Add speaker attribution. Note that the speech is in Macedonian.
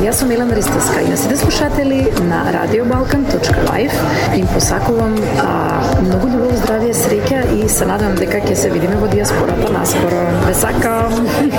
Speaker 1: Јас сум Елена Ристовска и на сите слушатели на radiobalkan.live им посакувам многу љубов, здравје, среќа и се надевам дека ќе се видиме во дијаспората наскоро. Ве сакам!